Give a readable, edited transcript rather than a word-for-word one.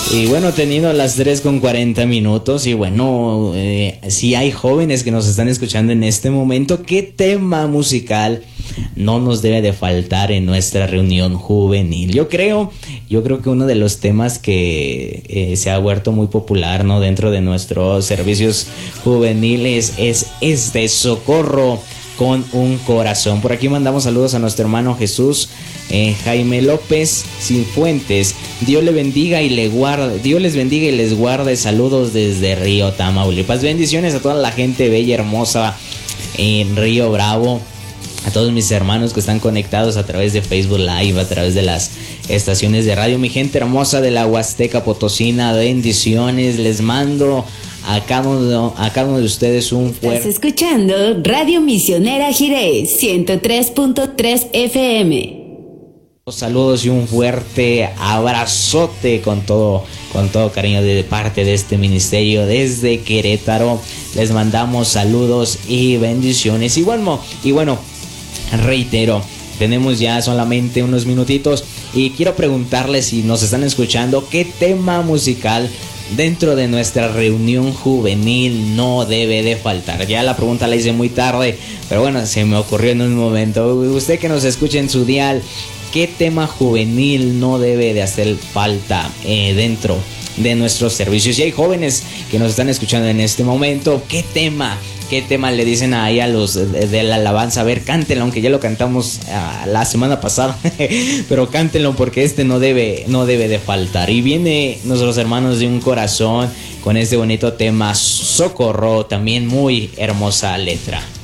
Y bueno, teniendo las 3:40 y bueno, si hay jóvenes que nos están escuchando en este momento, ¿qué tema musical no nos debe de faltar en nuestra reunión juvenil? Yo creo que uno de los temas que se ha vuelto muy popular, ¿no?, dentro de nuestros servicios juveniles es de Socorro con un corazón. Por aquí mandamos saludos a nuestro hermano Jesús Jaime López Cifuentes. Dios le bendiga y le guarde. Dios les bendiga y les guarde. Saludos desde Río, Tamaulipas. Bendiciones a toda la gente bella, hermosa en Río Bravo. A todos mis hermanos que están conectados a través de Facebook Live, a través de las estaciones de radio. Mi gente hermosa de la Huasteca Potosina, bendiciones. Les mando a cada uno de ustedes un fuerte... Estás escuchando Radio Misionera Jirés 103.3 FM. Saludos y un fuerte abrazote con todo cariño de parte de este ministerio desde Querétaro. Les mandamos saludos y bendiciones. Y bueno, reitero, tenemos ya solamente unos minutitos y quiero preguntarles, si nos están escuchando, ¿qué tema musical dentro de nuestra reunión juvenil no debe de faltar? Ya la pregunta la hice muy tarde, pero bueno, se me ocurrió en un momento. Usted que nos escucha en su dial, ¿qué tema juvenil no debe de hacer falta dentro de nuestros servicios? Y hay jóvenes que nos están escuchando en este momento, ¿qué tema le dicen ahí a los de la alabanza? A ver, cántenlo, aunque ya lo cantamos la semana pasada, pero cántenlo porque no debe de faltar. Y viene nuestros hermanos de un corazón con este bonito tema Socorro, también muy hermosa letra.